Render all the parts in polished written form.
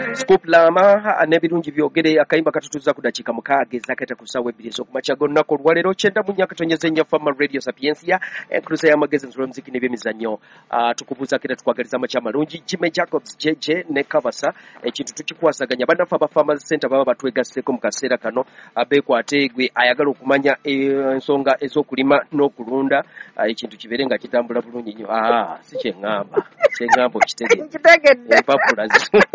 Scoop Lama n'ebirungi byogere akayimba katutuza ku dakiika mukaaga ezakata ku ssaawa ebbiri ez'okumakya g'olunaku olwaleero kyenda mu nnyaka tonyeza ennya Fama Radio Sapiensia enkulusa y'amagezi enzulomuziki n'ebyemizannyo tukubuuza kera tukwagaliza amakya amalungi Jimmy Jacobs JJ ne Kabasa ekintu tukikwasaganya bannaffe aba Farmers Center baba batwegasseko mu kaseera kano beekwate gwe ayagala okumanya ensonga ez'okulima n'okulunda ekintu kibeere nga kitambula bulungi nnyo si kyeŋŋamba okitegeedde empapula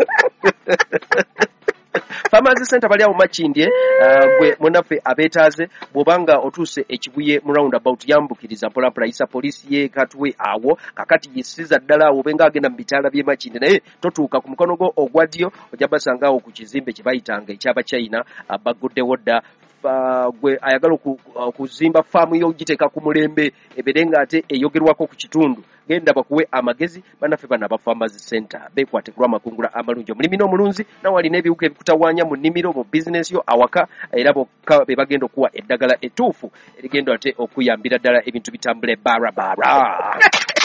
Farmers Center bali awo Makindye gwe munaffe abeetaaze bw'obanga otuuse ekibuye mu roundabout yambukiriza mpolampola yisa poliisi ye katuwe awo kakati yesiza ddala awo obenga agenda mu bitaala by'e Makindye naye totuuka ku mukono gwo ogwa ddyo ojja basanga awo ku kizimbe kye bayitanga eky'Abachina baguddewo dda gwe ayagala okuzimba faamu y'ogiteeka ku mulembe ebeere ng'ate eyogerwako ku kitundu genda bakuwe amagezi bannaffe bano aba Farmers Center beekwate ku lw'amakungula amalungi omulimi n'omulunzi nawe alina ebiwuka ebikutawaanya mu nnimiro mu bizinesi yo awaka era bokka be bagenda okuwa eddagala ettuufu erigenda ate okuyambira ddala ebintu bitambule barabara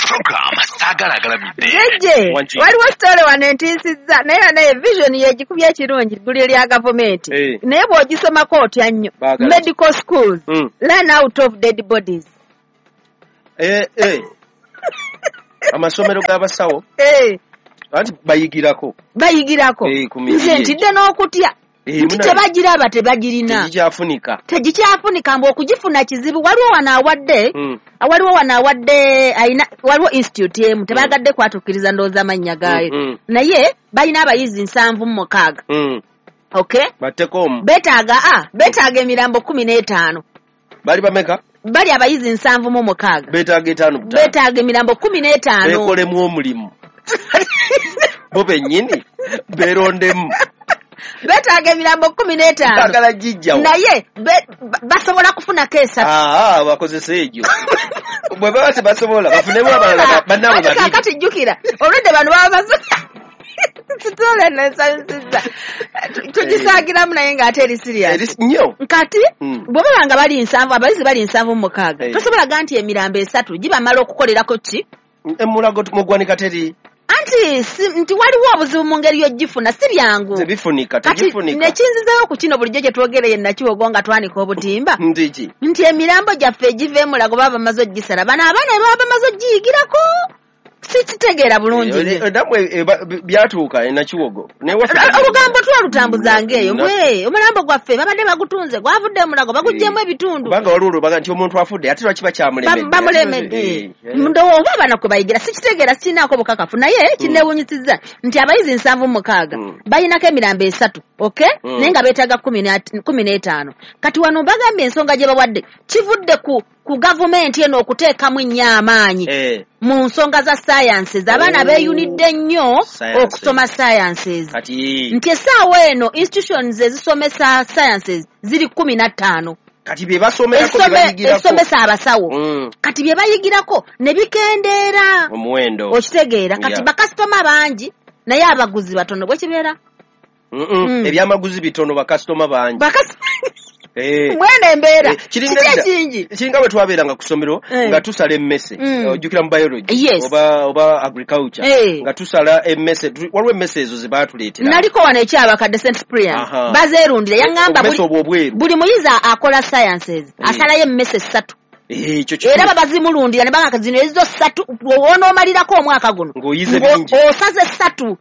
Jeje waliwo sitole wano entiisizza naye vision y'egikubya ekirungi ggulire lya gavumenti naye bw'ogisomako otya nnyo medical schools learn out of dead bodies amasomero g'abasawo anti bayigirako nze ntidde n'okutya nti tebagiraba tebagirina tegikyafunika mbu okugifuna kizibu waliwo wano awadde waliwo institute emu tebagadde kwatuukiriza ndowooza amannya gaayo naye balina abayizi 76 okay beetaaga emirambo 15 bali bameka bali abayizi 76 beetaaga emirambo 15 beekolemu omulimu bo bennyini beerondemu beetaaga emirambo 15 naye basobola kufunako 3 bakozesa egyo bwe baba tebasobola bafunemu abalala bannaabwe babiri kakati jjukira olwedde bano baba tutole nesanyusiza tugisaagiramu naye ng'ate eri serious nnyo kati bwe baba nga bali 7 abayizi bali 76 tosobolaga nti emirambo 3 gibamala okukolerako ki emulago mugwanika teri nti waliwo obuzibu mu ngeri y'ogifuna si byangu nekinzizayo ku kino bulijjo gye twogereye nakiwogo nga twanika obutimba nti emirambo gyaffe egiva emulago baba bamaze ogisala bano abaana baba bamaze ogiyigirako sikitegeera bulungi namwe byatuuka enakiwogo olugambo twalutambuzanga eyo omulambo gwaffe babadde bagutunze gwavudde mulago bagugyemu ebitundu kubanga waliwo baga nti omuntu afudde ate lwakiba kyamulemedde ndowooza bana kwe bayigira sikitegeera sikinaako bukakafu naye kinneewunyisizza nti abayizi 76 balinako emirambo 3 okay naye nga beetaaga 15 kati wano bagambye ensonga gye bawadde kivudde ku gavumenti eno okuteekamu ennyo amaanyi mu nsonga za sciences abaana beeyunidde nnyo okusoma sciences nti essaawa eno institutions ezisomesa sciences ziri 15 kati bye basomerako esomesa abasawo kati bye bayigirako ne bikendeera omuwendo okitegeera kati bakasitoma bangi naye abaguzi batono bwe kibeera ebyamaguzi bitono bakasitoma bangi mwene embeera kingi kiringa bwe twabeeranga ku ssomero nga tusala emmese ojjukira mu biology oba agriculture nga tusala emmese waliwo emmese ezo ze baatuleetera naliko wano ekyabakadde St Cyprian bazeerundira yaŋŋamba buli muyizi akola sciences asalayo emmese 3 era babazimulundira ne banga zino ezo 3 wonoomalirako omwaka guno osaze 3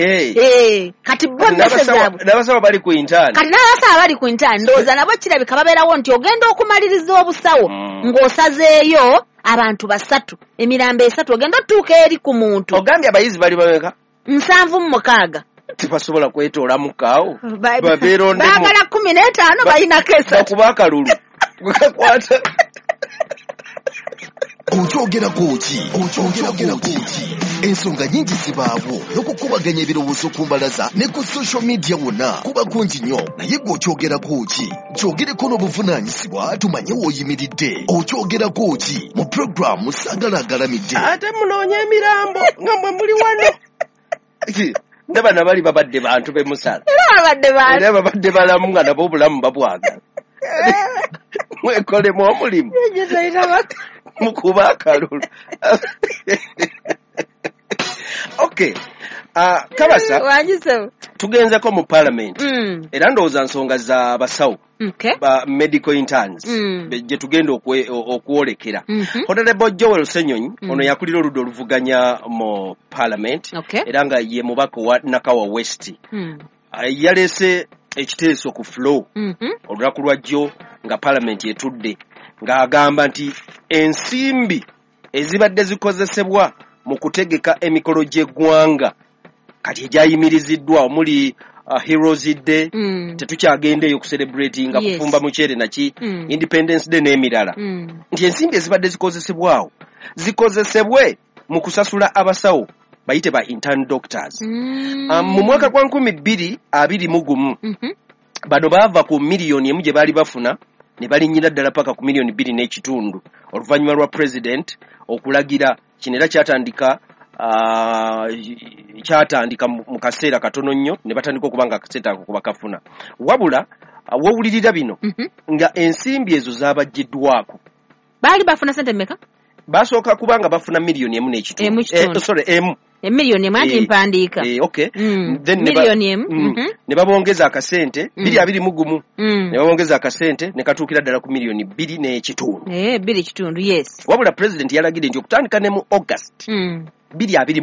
kati n'abasawo bali ku intern ndowooza nabo kirabika babeerawo nti ogenda okumaliriza obusawo ng'osazeeyo abantu 3 emirambo 3 ogenda otuuka eri ku muntu ogambye abayizi bali bameka 76 tebasobola kwetoolamukkaawo baagala 15 balinako 3 bakuba akalulu kakwata okyogeraku ki ensonga nyingi zibaawo n'okukubaganya ebirowoozo ku mbalaza ne ku social media wonna kuba kungi nnyo naye gwe okyogerako ki kyogereko n'obuvunaanyizibwa tumanye w'oyimiridde okyogeraku ki mu puroguramu Saagala Agalamidde ate munoonya emirambo nga mwe muli wano ne bano bali babadde bantu bemusala era babadde balamu nga nabo obulamu babwagala mwekolemu omulimu mukuba akalulu okay Kabasa wanyiso tugenzeko mu parliament era ndowooza nsonga za basawo ba medical interns gye tugenda okwolekera. Honorable Joel Senyonyi ono yakulira oludda oluvuganya mu parliament era nga ye mubaka wa Nakawa West yalese ekiteeso ku flow olunaku lwajjo nga parliament etudde ng'agamba nti ensimbi ezibadde zikozesebwa mu kutegeka emikolo gy'eggwanga kati egyayimiriziddwa omuli Heroes Day tetukyagendeeyo kucelebratinga kufumba muceere naki Independence Day n'emirala nti ensimbi ezibadde zikozesebwawo zikozesebwe mu kusasula abasawo bayite ba intern doctors. Mu mwaka gwa 2021 bano baava ku miliyoni emu gye baali bafuna ne balinnyira ddala paka ku miliyoni 2.5 oluvannyuma lwa president okulagira kino era kyatandika mu kaseera katono nnyo ne batandika okuba nga akaseera ako kuba kafuna wabula wowulirira bino nga ensimbi ezo zaabaggiddwako baali bafuna sente mmeka basooka kubanga bafuna miliyoni emu n'ekitundu emu emiliyoni emu ati mpandiika miliyoni emu ne babongeza akasente 2.21 ne babongeza akasente ne katuukira ddala ku miliyoni 2.5 2.5 yes wabula president yalagidde nti okutandika ne mu August 2.20